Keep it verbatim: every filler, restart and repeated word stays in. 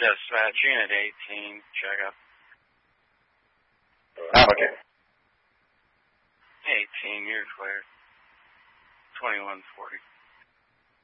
Dispatch, Unit eighteen, check up. Oh, okay. eighteen, you're clear. twenty-one forty.